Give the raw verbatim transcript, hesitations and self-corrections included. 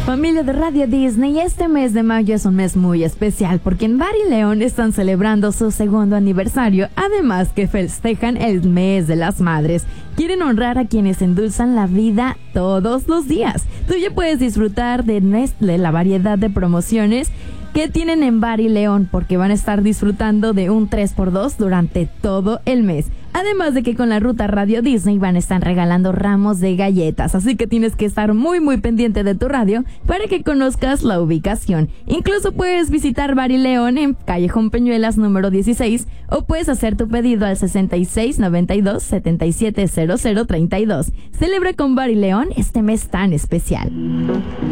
Familia de Radio Disney, este mes de mayo es un mes muy especial porque en Bar y León están celebrando su segundo aniversario, además que festejan el mes de las madres. Quieren honrar a quienes endulzan la vida todos los días. Tú ya puedes disfrutar de Nestlé, la variedad de promociones que tienen en Bar y León, porque van a estar disfrutando de un tres por dos durante todo el mes. Además de que con la ruta Radio Disney van a estar regalando ramos de galletas, así que tienes que estar muy muy pendiente de tu radio para que conozcas la ubicación. Incluso puedes visitar Bar y León en Callejón Peñuelas número dieciséis o puedes hacer tu pedido al sesenta y seis noventa y dos setenta y siete cero cero treinta y dos. Celebra con Bar y León este mes tan especial.